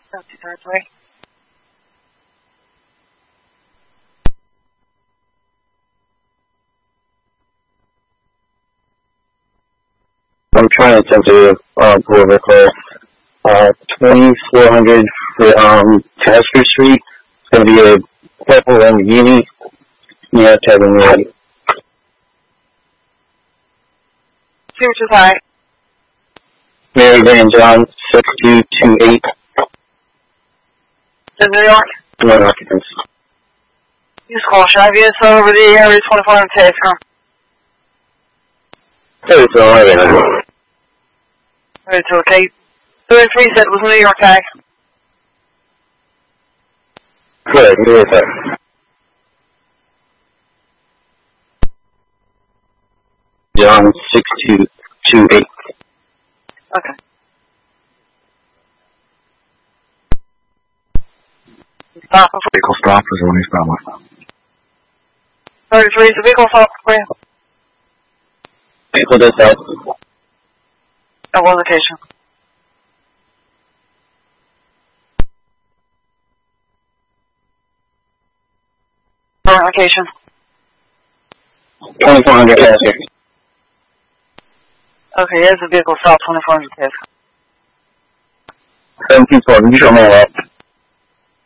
233. I'm trying to attempt to pull over call 2400 for Tasker Street. It's going to be a purple Lamborghini. Yeah, Kevin Ready. 225. Mary Van John 6228. In New York. One occupants. Use caution. I have over the area 2400 Tasker. Hey, it's all right, man. Ready to locate. 33 said it was a New York tag. Good, give me a sec. John 6228. Okay. Stop. Vehicle stop is when he's found. 33 is the vehicle stop for you. Vehicle does that. At one location. Current location. 2400 Tasker. Okay, here's the vehicle stop 2400 Tasker. 724, you show me that.